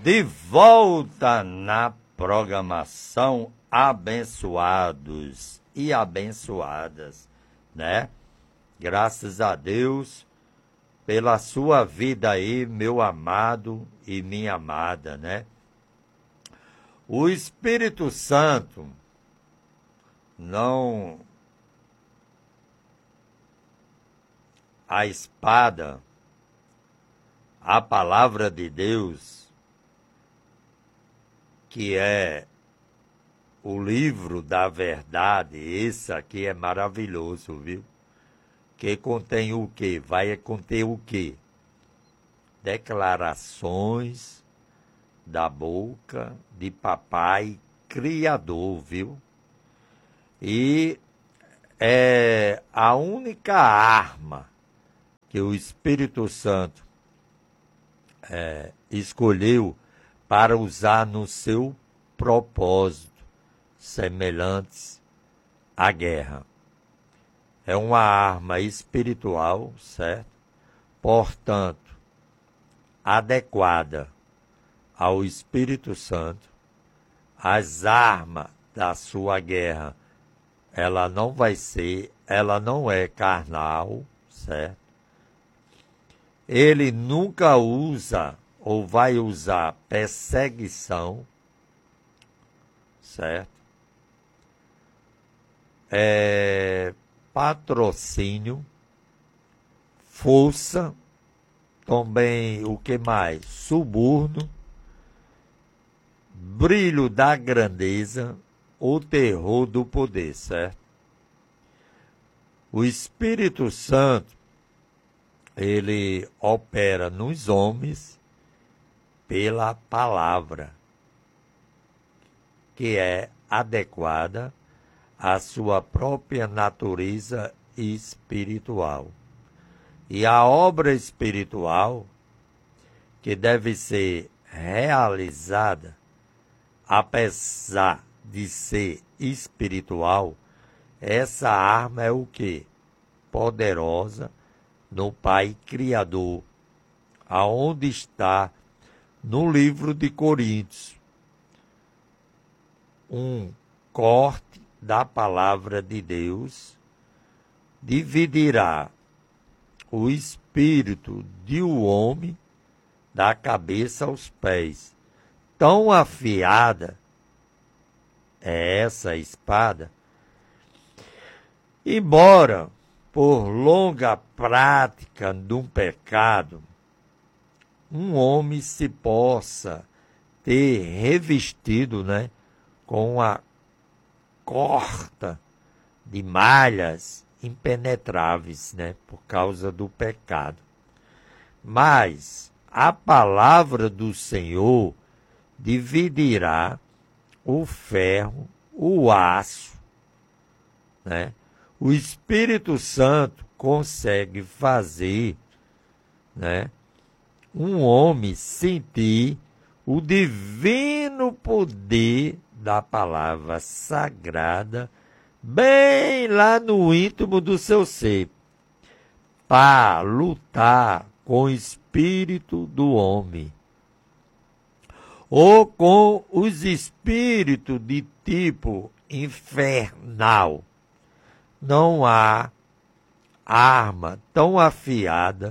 de volta na programação Abençoados e Abençoadas, né? Graças a Deus pela sua vida aí, meu amado e minha amada, né? O Espírito Santo não... A espada, a palavra de Deus, que é o livro da verdade, esse aqui é maravilhoso, viu? Que contém o quê? Vai conter o quê? Declarações da boca de Papai Criador, viu? E é a única arma que o Espírito Santo escolheu para usar no seu propósito, semelhantes à guerra. É uma arma espiritual, certo? Portanto, adequada ao Espírito Santo. As armas da sua guerra, ela não é carnal, certo? Ele nunca usa ou vai usar perseguição, certo? Patrocínio, força, também o que mais? Suborno, brilho da grandeza, o terror do poder, certo? O Espírito Santo, ele opera nos homens pela palavra, que é adequada à sua própria natureza espiritual. E a obra espiritual, que deve ser realizada, apesar de ser espiritual, essa arma é o quê? Poderosa no Pai Criador, aonde está no livro de Coríntios, um corte da palavra de Deus dividirá o espírito de um homem da cabeça aos pés. Tão afiada é essa espada, embora por longa prática de um pecado, um homem se possa ter revestido, né, com uma corta de malhas impenetráveis, né, por causa do pecado. Mas a palavra do Senhor dividirá o ferro, o aço, né? O Espírito Santo consegue fazer, né, um homem sentir o divino poder da palavra sagrada bem lá no íntimo do seu ser, para lutar com o espírito do homem, ou com os espíritos de tipo infernal. Não há arma tão afiada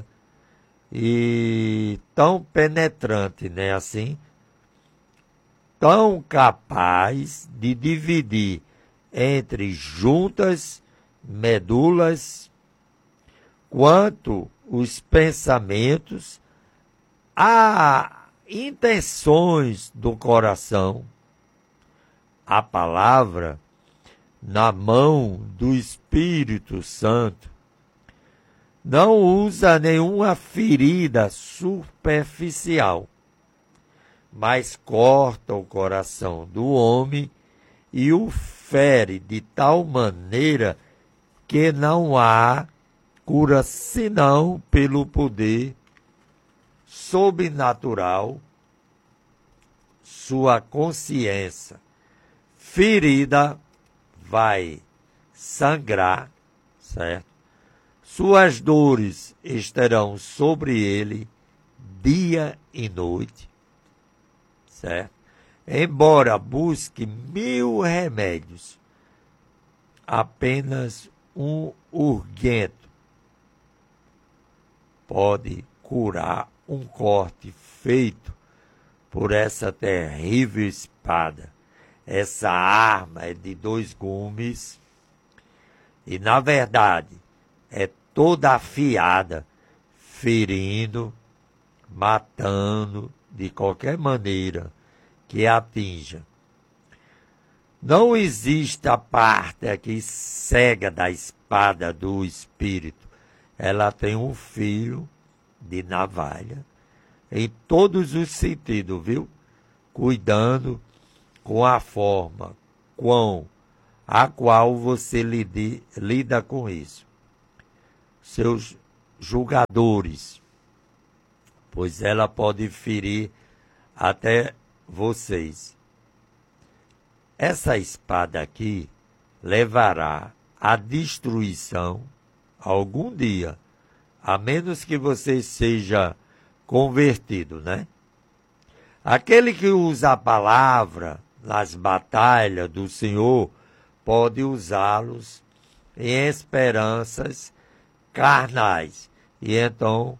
e tão penetrante, né, assim, tão capaz de dividir entre juntas, medulas, quanto os pensamentos, as intenções do coração. A palavra, na mão do Espírito Santo, não usa nenhuma ferida superficial, mas corta o coração do homem e o fere de tal maneira que não há cura senão pelo poder sobrenatural. Sua consciência ferida vai sangrar, certo? Suas dores estarão sobre ele dia e noite. certo? Embora busque 1000 remédios, apenas um urgente pode curar um corte feito por essa terrível espada. Essa arma é de 2 gumes e, na verdade, é toda afiada, ferindo, matando de qualquer maneira que atinja. Não existe a parte aqui cega da espada do Espírito. Ela tem um fio de navalha em todos os sentidos, viu? Cuidando com a forma a qual você lida com isso. Seus julgadores, pois ela pode ferir até vocês. Essa espada aqui levará à destruição algum dia, a menos que você seja convertido, né? Aquele que usa a palavra nas batalhas do Senhor pode usá-los em esperanças carnais e então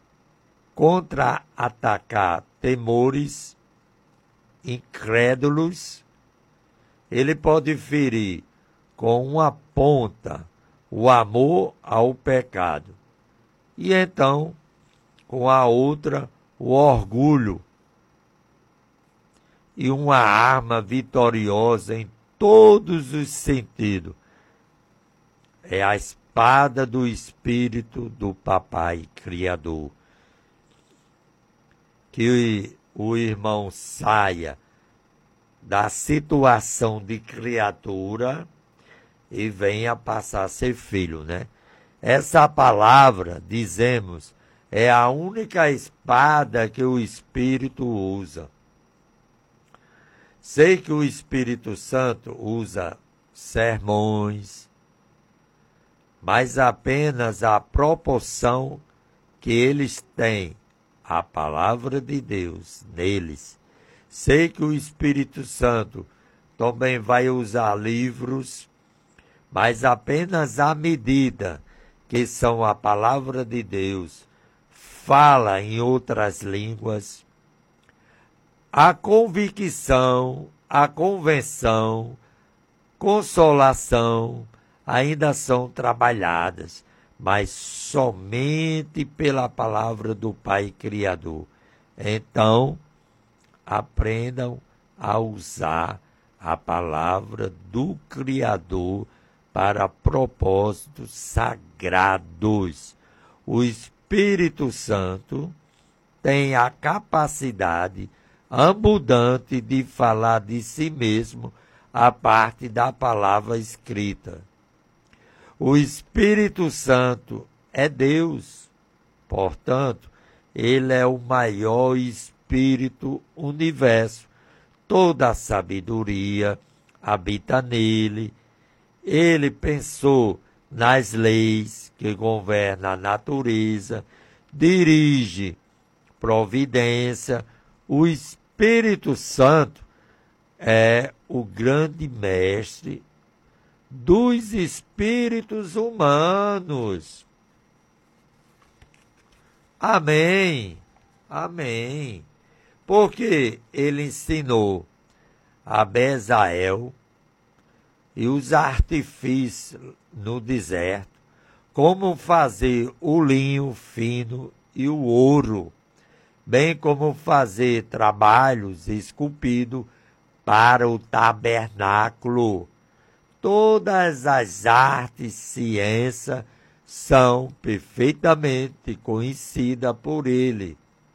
contra-atacar temores incrédulos. Ele pode ferir com uma ponta o amor ao pecado e então com a outra o orgulho, e uma arma vitoriosa em todos os sentidos é a espada do Espírito do Papai Criador. Que o irmão saia da situação de criatura e venha passar a ser filho, né? Essa palavra, dizemos, é a única espada que o Espírito usa. Sei que o Espírito Santo usa sermões, mas apenas a proporção que eles têm a palavra de Deus neles. Sei que o Espírito Santo também vai usar livros, mas apenas à medida que são a palavra de Deus, fala em outras línguas. A convicção, a convenção, consolação ainda são trabalhadas, mas somente pela palavra do Pai Criador. Então, aprendam a usar a palavra do Criador para propósitos sagrados. O Espírito Santo tem a capacidade abundante de falar de si mesmo a parte da palavra escrita. O Espírito Santo é Deus, portanto, ele é o maior Espírito universo. Toda a sabedoria habita nele. Ele pensou nas leis que governam a natureza, dirige providência. O Espírito Santo é o grande mestre dos espíritos humanos. Amém, amém. Porque ele ensinou a Bezael e os artifícios no deserto como fazer o linho fino e o ouro, bem como fazer trabalhos esculpidos para o tabernáculo. Todas as artes e ciências são perfeitamente conhecidas por ele,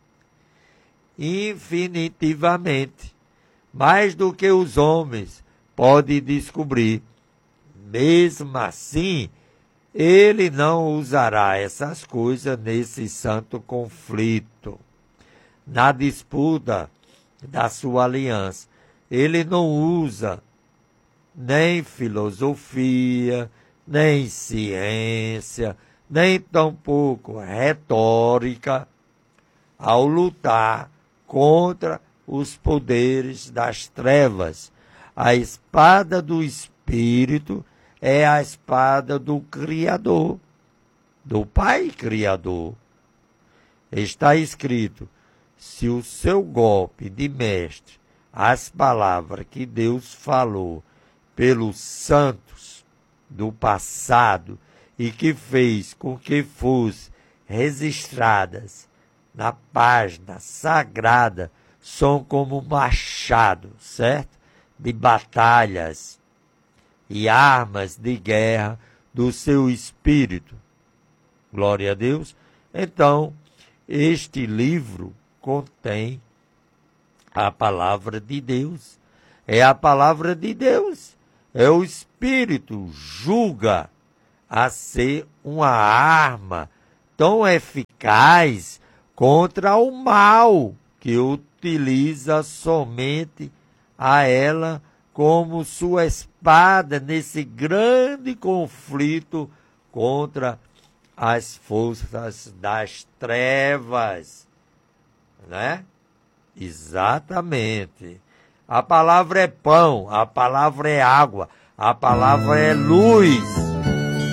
infinitivamente, mais do que os homens podem descobrir. Mesmo assim, ele não usará essas coisas nesse santo conflito, na disputa da sua aliança. Ele não usa nem filosofia, nem ciência, nem tampouco retórica ao lutar contra os poderes das trevas. A espada do Espírito é a espada do Criador, do Pai Criador. Está escrito: se o seu golpe de mestre, as palavras que Deus falou pelos santos do passado e que fez com que fossem registradas na página sagrada, são como machado, certo? De batalhas e armas de guerra do seu espírito. Glória a Deus. Então, este livro contém a palavra de Deus. É a palavra de Deus. É o Espírito julga a ser uma arma tão eficaz contra o mal, que utiliza somente a ela como sua espada nesse grande conflito contra as forças das trevas, né? Exatamente. A palavra é pão, a palavra é água, a palavra é luz.